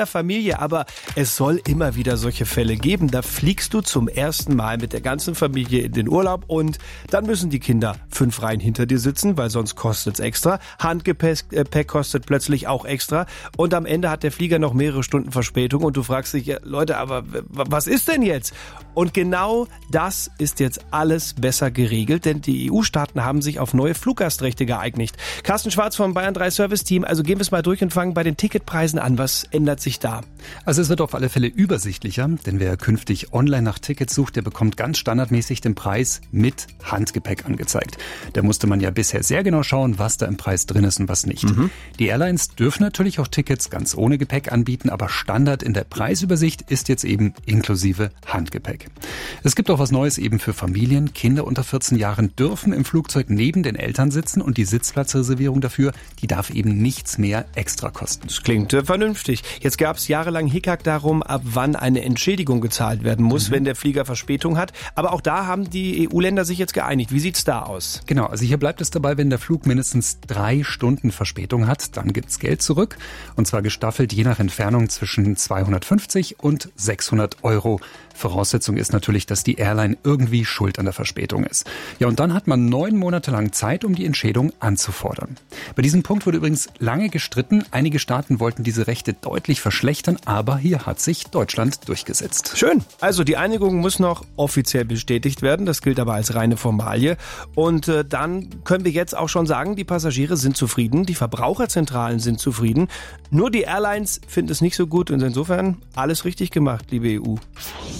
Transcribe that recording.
der Familie, aber es soll immer wieder solche Fälle geben. Da fliegst du zum ersten Mal mit der ganzen Familie in den Urlaub und dann müssen die Kinder 5 Reihen hinter dir sitzen, weil sonst kostet's extra. Handgepäck kostet plötzlich auch extra und am Ende hat der Flieger noch mehrere Stunden Verspätung und du fragst dich, Leute, aber was ist denn jetzt? Und genau das ist jetzt alles besser geregelt, denn die EU-Staaten haben sich auf neue Fluggastrechte geeinigt. Carsten Schwarz vom Bayern 3 Service Team, also gehen wir es mal durch und fangen bei den Ticketpreisen an. Was ändert sich da? Also es wird auf alle Fälle übersichtlicher, denn wer künftig online nach Tickets sucht, der bekommt ganz standardmäßig den Preis mit Handgepäck angezeigt. Da musste man ja bisher sehr genau schauen, was da im Preis drin ist und was nicht. Die Airlines dürfen natürlich auch Tickets ganz ohne Gepäck anbieten, aber Standard in der Preisübersicht ist jetzt eben inklusive Handgepäck. Es gibt auch was Neues eben für Familien. Kinder unter 14 Jahren dürfen im Flugzeug neben den Eltern sitzen und die Sitzplatzreservierung dafür, die darf eben nichts mehr extra kosten. Das klingt vernünftig. Jetzt gab es jahrelang Hickhack darum, ab wann eine Entschädigung gezahlt werden muss, wenn der Flieger Verspätung hat. Aber auch da haben die EU-Länder sich jetzt geeinigt. Wie sieht's da aus? Genau, also hier bleibt es dabei, wenn der Flug mindestens 3 Stunden Verspätung hat, dann gibt's Geld zurück. Und zwar gestaffelt je nach Entfernung zwischen 250 und 600 Euro. Voraussetzung ist natürlich, dass die Airline irgendwie schuld an der Verspätung ist. Ja, und dann hat man 9 Monate lang Zeit, um die Entschädigung anzufordern. Bei diesem Punkt wurde übrigens lange gestritten. Einige Staaten wollten diese Rechte deutlich verschlechtern, aber hier hat sich Deutschland durchgesetzt. Schön. Also die Einigung muss noch offiziell bestätigt werden. Das gilt aber als reine Formalie. Und dann können wir jetzt auch schon sagen, die Passagiere sind zufrieden, die Verbraucherzentralen sind zufrieden. Nur die Airlines finden es nicht so gut und insofern alles richtig gemacht, liebe EU.